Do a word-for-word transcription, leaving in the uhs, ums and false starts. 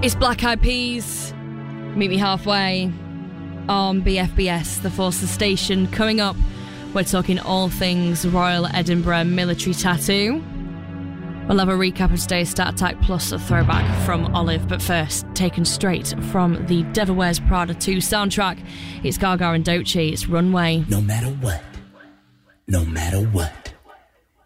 It's Black Eyed Peas. Meet me halfway on B F B S, the Forces Station. Coming up, we're talking all things Royal Edinburgh military tattoo. We'll have a recap of today's Stat Attack plus a throwback from Olive. But first, taken straight from the Devil Wears Prada two soundtrack, it's Gaga and Doechii. It's Runway. No matter what, no matter what.